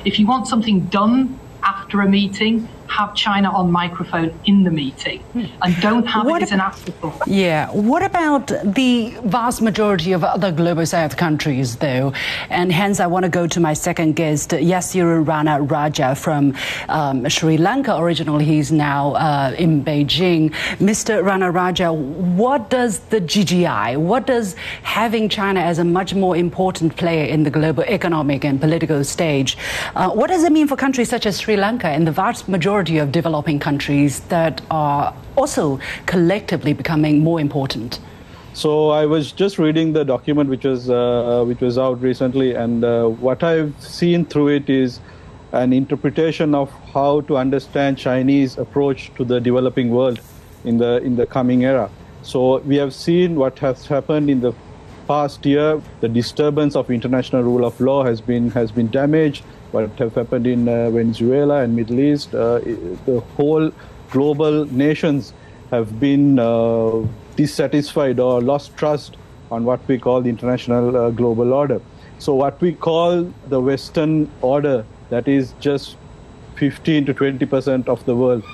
If you want something done after a meeting, have China on microphone in the meeting and don't have it as an afterthought. Yeah. What about the vast majority of other Global South countries, though? And hence, I want to go to my second guest, Yasir Rana Raja from Sri Lanka. Originally, he's now in Beijing. Mr. Rana Raja, what does the GGI, what does having China as a much more important player in the global economic and political stage, what does it mean for countries such as Sri Lanka and the vast majority of developing countries that are also collectively becoming more important? So I was just reading the document which was out recently, and what I've seen through it is an interpretation of how to understand Chinese approach to the developing world in the coming era. So we have seen what has happened in the past year. The disturbance of international rule of law has been damaged. What have happened in Venezuela and Middle East, the whole global nations have been dissatisfied or lost trust on what we call the international global order. So what we call the Western order, that is just 15 to 20% of the world,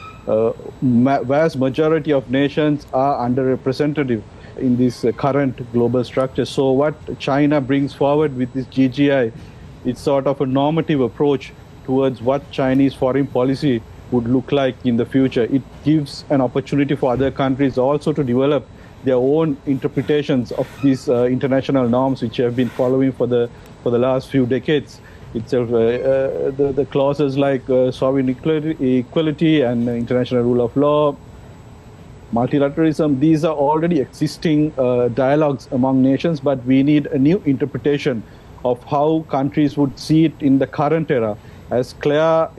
vast majority of nations are underrepresented in this current global structure. So what China brings forward with this GGI, it's sort of a normative approach towards what Chinese foreign policy would look like in the future. It gives an opportunity for other countries also to develop their own interpretations of these international norms, which have been following for the last few decades. Itself, the clauses like sovereign equality and international rule of law, multilateralism, these are already existing dialogues among nations, but we need a new interpretation of how countries would see it in the current era. As Claire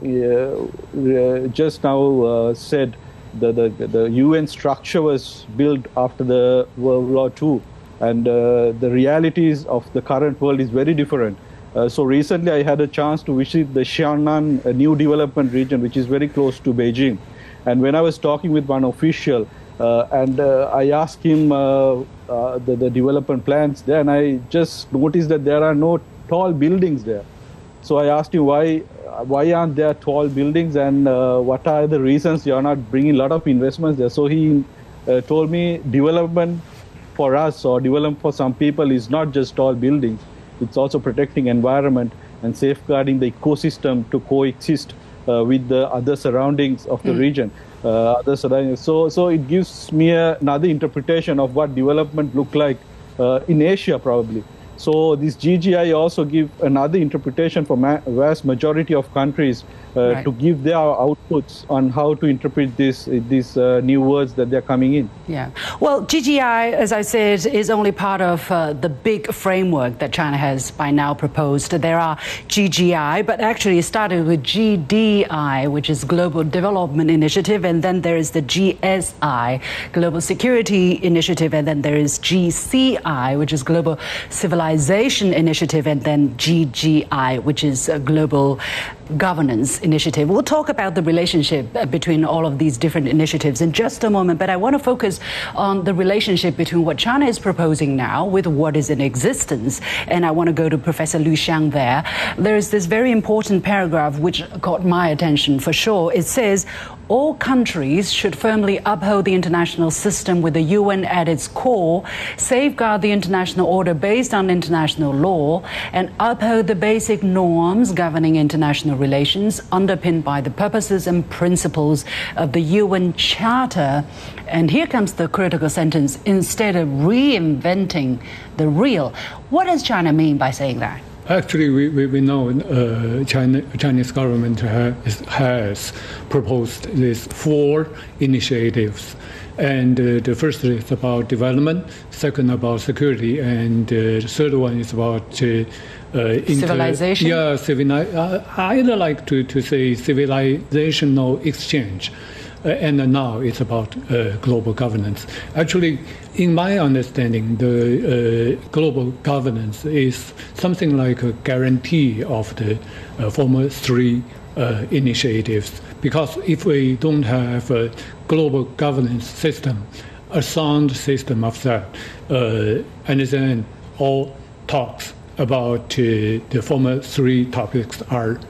just now said, the UN structure was built after the World War II, and the realities of the current world is very different. So recently I had a chance to visit the Xianan New Development Region, which is very close to Beijing. And when I was talking with one official, and I asked him the development plans there, and I just noticed that there are no tall buildings there. So I asked him why aren't there tall buildings, and what are the reasons you're not bringing a lot of investments there. So he told me development for us, or development for some people, is not just tall buildings. It's also protecting environment and safeguarding the ecosystem to coexist with the other surroundings of the region. So it gives me another interpretation of what development look like in Asia probably. So this GGI also give another interpretation for vast majority of countries to give their outputs on how to interpret these new words that they're coming in. Yeah. Well, GGI, as I said, is only part of the big framework that China has by now proposed. There are GGI, but actually it started with GDI, which is Global Development Initiative, and then there is the GSI, Global Security Initiative, and then there is GCI, which is Global Civilization Initiative, and then GGI, which is Global Governance Initiative. We'll talk about the relationship between all of these different initiatives in just a moment, but I want to focus on the relationship between what China is proposing now with what is in existence. And I want to go to Professor Liu Xiang there. There's this very important paragraph which caught my attention for sure. It says, all countries should firmly uphold the international system with the UN at its core, safeguard the international order based on international law, and uphold the basic norms governing international relations underpinned by the purposes and principles of the UN Charter. And here comes the critical sentence, instead of reinventing the real. What does China mean by saying that? Actually, we know Chinese government has proposed these 4 initiatives. And the first is about development, second about security, and the third one is about civilization. Yeah, I'd like to say civilizational exchange. And now it's about global governance. Actually, in my understanding, the global governance is something like a guarantee of the former 3 initiatives. Because if we don't have a global governance system, a sound system of that, and then all talks about the former 3 topics are